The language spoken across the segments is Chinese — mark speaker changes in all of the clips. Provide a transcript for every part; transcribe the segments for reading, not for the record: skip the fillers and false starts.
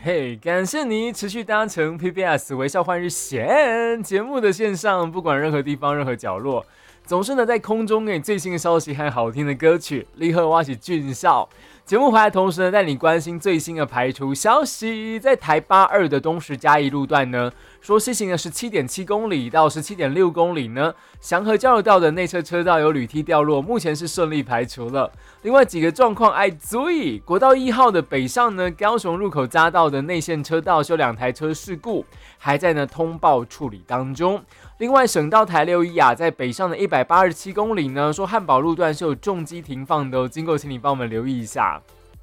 Speaker 1: 嘿，感谢你持续搭乘 PBS 微笑换日线节目的线上，不管任何地方、任何角落，总是呢在空中给你最新的消息和好听的歌曲。立刻挖起俊少节目回来，同时呢带你关心最新的排除消息。在台8-2的东石嘉义路段呢，说施行了17.7公里到17.6公里呢，祥和交流道的内侧车道有铝梯掉落，目前是顺利排除了。另外几个状况爱注意，国道1号的北上呢，高雄入口匝道的内线车道有2台车事故，还在呢通报处理当中。另外省道台61在北上的187公里呢，说汉堡路段是有重机停放的经过请你帮我们留意一下。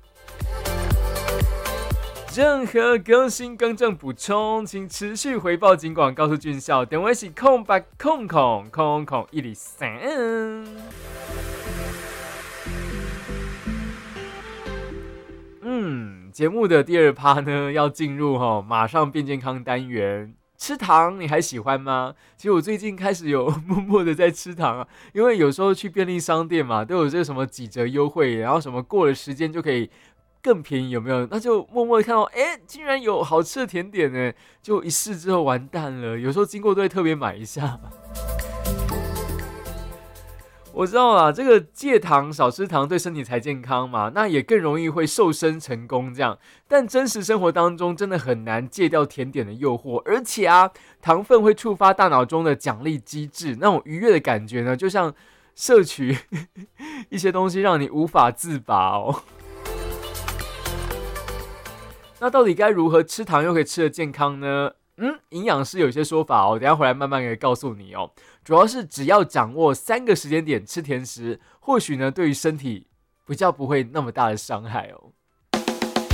Speaker 1: 任何更新更正补充，请持续回报警广告诉俊孝，电话是0800000103。节目的第2趴呢，要进入马上变健康单元。吃糖你还喜欢吗？其实我最近开始有默默的在吃糖啊，因为有时候去便利商店嘛，都有这个什么几折优惠，然后什么过了时间就可以更便宜，有没有？那就默默的看到，竟然有好吃的甜点呢，就一试之后完蛋了。有时候经过都会特别买一下。我知道啦，这个戒糖少吃糖对身体才健康嘛，那也更容易会瘦身成功这样。但真实生活当中真的很难戒掉甜点的诱惑，而且糖分会触发大脑中的奖励机制，那种愉悦的感觉呢，就像摄取一些东西让你无法自拔哦。那到底该如何吃糖又可以吃得健康呢？营养师有一些说法哦，等一下回来慢慢给告诉你哦。主要是只要掌握3个时间点吃甜食，或许呢对于身体比较不会那么大的伤害哦。